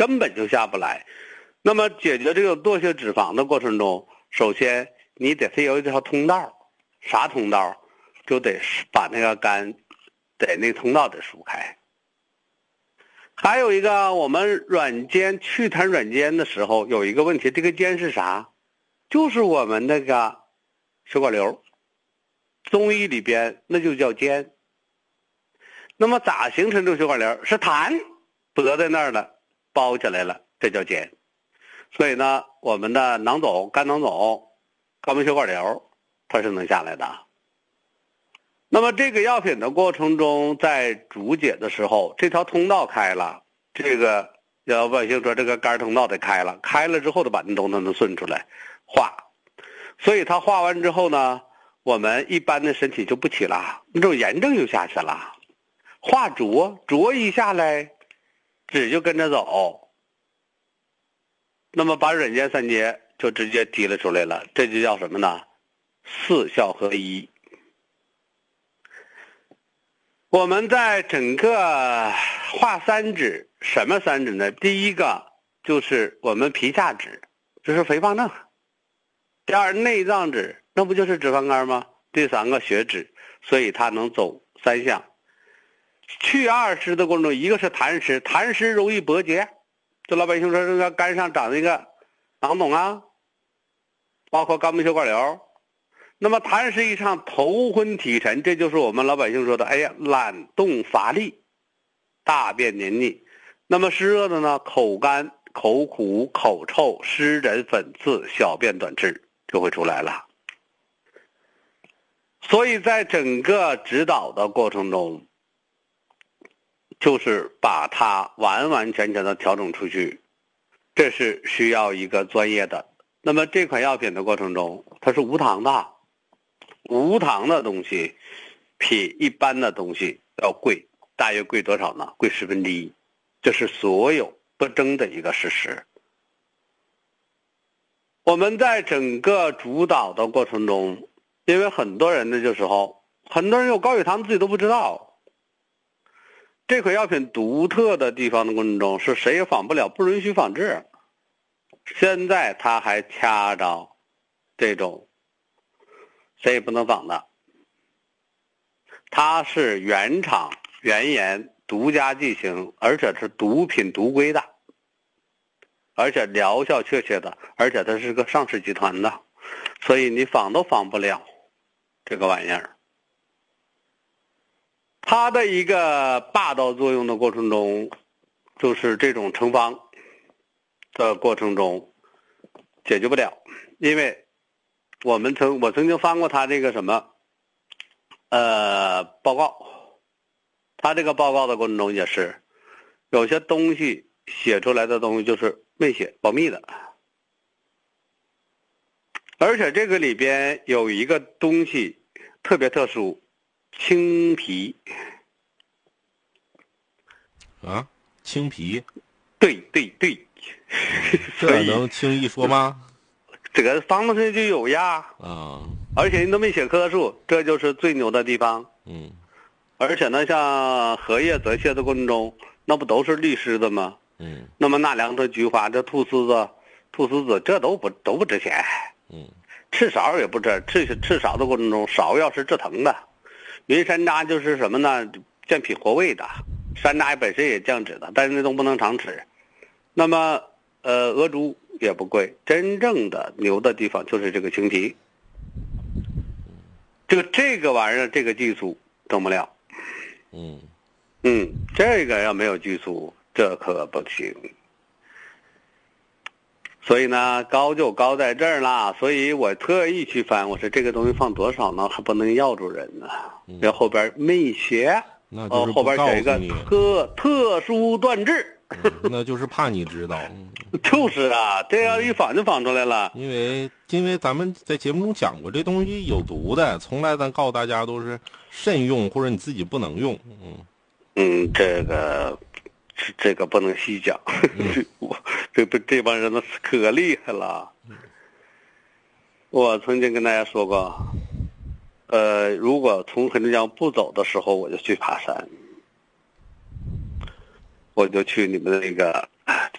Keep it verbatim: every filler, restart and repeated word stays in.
根本就下不来。那么解决这个惰性脂肪的过程中，首先你得是有一条通道，啥通道？就得把那个肝得那通道得疏开。还有一个，我们软坚祛痰软坚的时候有一个问题，这个坚是啥？就是我们那个血管瘤，中医里边那就叫坚。那么咋形成这个血管瘤？是痰得在那儿了，包起来了，这叫坚。所以呢，我们的囊肿、肝囊肿、肛门血管瘤，它是能下来的。那么这个药品的过程中，在主解的时候，这条通道开了，这个老百姓说这个肝通道得开了，开了之后的把那东西能顺出来化。所以它化完之后呢，我们一般的身体就不起了，那种炎症就下去了。化浊，浊一下来，脂就跟着走，那么把软坚三节就直接提了出来了，这就叫什么呢？四效合一。我们在整个化三脂，什么三脂呢？第一个就是我们皮下脂，这是肥胖症。第二，内脏脂，那不就是脂肪肝吗？第三个血脂，所以它能走三项。去二湿的过程中，一个是痰湿，痰湿容易搏结，就老百姓说这个肝上长那个囊肿啊，包括肛门血管瘤。那么痰湿一上，头昏体沉，这就是我们老百姓说的，哎呀，懒动乏力，大便黏腻。那么湿热的呢，口干、口苦、口臭、湿疹、粉刺、小便短赤就会出来了。所以在整个指导的过程中，就是把它完完全全的调整出去，这是需要一个专业的。那么这款药品的过程中，它是无糖的。无糖的东西比一般的东西要贵，大约贵多少呢？贵十分之一，这是所有不争的一个事实。我们在整个主导的过程中，因为很多人的时候，很多人有高血糖自己都不知道。这款药品独特的地方的过程中，是谁也仿不了，不允许仿制。现在他还掐着这种谁也不能仿的，它是原厂原研独家剂型，而且是毒品独规的，而且疗效确切的，而且它是个上市集团的，所以你仿都仿不了这个玩意儿。它的一个霸道作用的过程中，就是这种成方的过程中解决不了，因为我们曾我曾经翻过他这个什么呃报告，他这个报告的过程中也是有些东西写出来的东西就是没写，保密的。而且这个里边有一个东西特别特殊，青皮啊，青皮， 对对对， 这能轻易说吗？ 这个方子上就有呀， 啊， 而且你都没写棵数，这就是最牛的地方。 嗯， 而且呢，像荷叶泽泻的过程中，那不都是利湿的吗？ 嗯， 那么纳凉的菊花，这菟丝子、菟丝子，这都不都不值钱。 嗯， 赤芍也不值，赤赤芍的过程中，芍药是治疼的，云山楂就是什么呢？健脾活胃的，山楂本身也降脂的，但是那都不能常吃。那么，呃，鹅珠也不贵，真正的牛的地方就是这个青皮。就这个玩意儿，这个技术整不了。 嗯， 嗯，这个要没有技术，这可不行。所以呢，高就高在这儿啦。所以我特意去翻，我说这个东西放多少呢？还不能要住人呢。因为后边没写， 哦， 后边写一个特特殊断治。 嗯，那就是怕你知道。 就是啊，这要一仿就仿出来了。 因为因为咱们在节目中讲过，这东西有毒的，从来咱告诉大家都是慎用，或者你自己不能用。嗯嗯，这个这个不能细讲。 嗯、 我这不这帮人呢可厉害了。我曾经跟大家说过，呃，如果从黑龙江不走的时候，我就去爬山，我就去你们那个